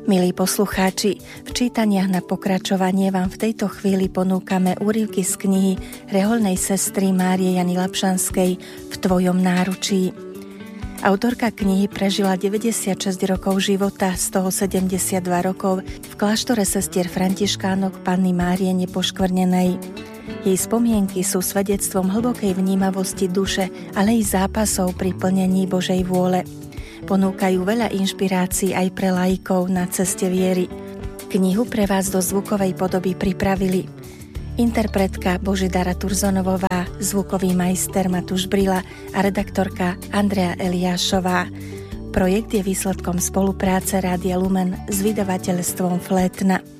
Milí poslucháči, v čítaniach na pokračovanie vám v tejto chvíli ponúkame úryvky z knihy rehoľnej sestry Márie Jany Lapšanskej V tvojom náručí. Autorka knihy prežila 96 rokov života, z toho 72 rokov v kláštore sestier františkánok Panny Márie Nepoškvrnenej. Jej spomienky sú svedectvom hlbokej vnímavosti duše, ale i zápasov pri plnení Božej vôle. Ponúkajú veľa inšpirácií aj pre laikov na ceste viery. Knihu pre vás do zvukovej podoby pripravili interpretka Božidara Turzonovová, zvukový majster Matúš Brila a redaktorka Andrea Eliášová. Projekt je výsledkom spolupráce Rádia Lumen s vydavateľstvom Flétna.